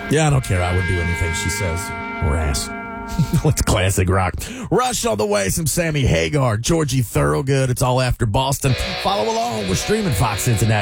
Yeah, I don't care. I would do anything she says or asks. It's classic rock. Rush on the way. Some Sammy Hagar, Georgie Thorogood. It's all after Boston. Follow along. We're streaming Fox Cincinnati.